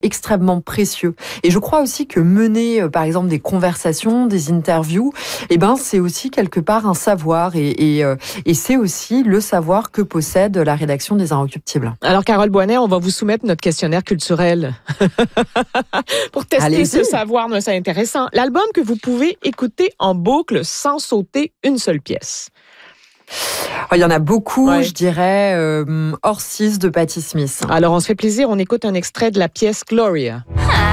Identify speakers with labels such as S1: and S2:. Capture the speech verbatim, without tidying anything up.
S1: extrêmement précieux. Et je crois aussi que mener, par exemple, des conversations, des interviews, eh ben, c'est aussi quelque part un savoir et, et, et c'est aussi le savoir que possède la rédaction des Inrecuptibles.
S2: Alors, Carole Boinet, on va vous soumettre notre questionnaire culturel pour tester
S1: Allez-y.
S2: ce savoir. C'est intéressant. L'album que vous pouvez écouter en boucle sans sauter une seule pièce.
S1: Il y en a beaucoup,
S2: ouais.
S1: je dirais, euh, Horses de Patti Smith.
S2: Alors, on se fait plaisir, on écoute un extrait de la pièce Gloria.